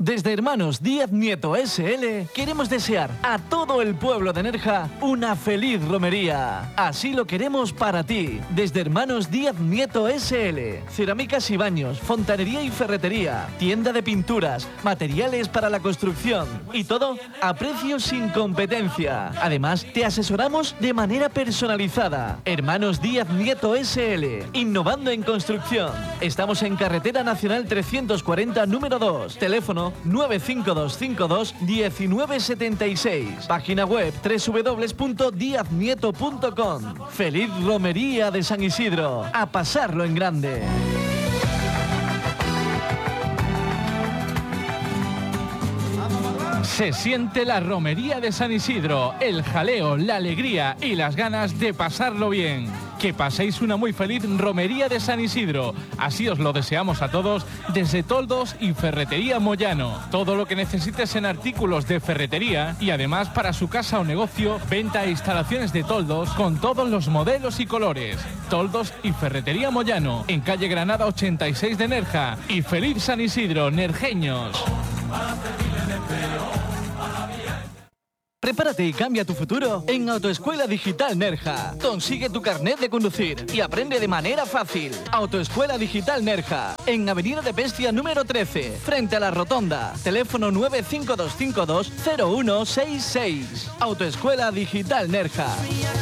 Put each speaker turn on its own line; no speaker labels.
Desde Hermanos Díaz Nieto SL queremos desear a todo el pueblo de Nerja una feliz romería. Así lo queremos para ti. Desde Hermanos Díaz Nieto SL, cerámicas y baños, fontanería y ferretería, tienda de pinturas, materiales para la construcción y todo a precios sin competencia. Además, te asesoramos de manera personalizada. Hermanos Díaz Nieto SL, innovando en construcción. Estamos en Carretera Nacional 340, número 2. Teléfono 95252-1976. Página web www.diaznieto.com. Feliz romería de San Isidro. A pasarlo en grande.
Se siente la romería de San Isidro, el jaleo, la alegría y las ganas de pasarlo bien. Que paséis una muy feliz romería de San Isidro. Así os lo deseamos a todos desde Toldos y Ferretería Moyano. Todo lo que necesites en artículos de ferretería y además para su casa o negocio, venta e instalaciones de toldos con todos los modelos y colores. Toldos y Ferretería Moyano, en calle Granada 86 de Nerja. Y feliz San Isidro, nerjeños.
Prepárate y cambia tu futuro en Autoescuela Digital Nerja. Consigue tu carnet de conducir y aprende de manera fácil. Autoescuela Digital Nerja, en Avenida de Pestia número 13, frente a la Rotonda. Teléfono 95252-0166. Autoescuela Digital Nerja.